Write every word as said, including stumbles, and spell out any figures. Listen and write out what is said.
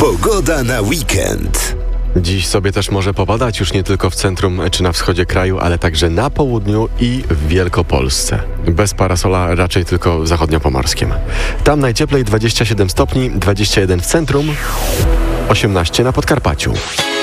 Pogoda na weekend. Dziś sobie też może popadać już nie tylko w centrum czy na wschodzie kraju, ale także na południu i w Wielkopolsce. Bez parasola raczej tylko w zachodniopomorskim. Tam najcieplej dwadzieścia siedem stopni, dwadzieścia jeden w centrum, osiemnaście na Podkarpaciu.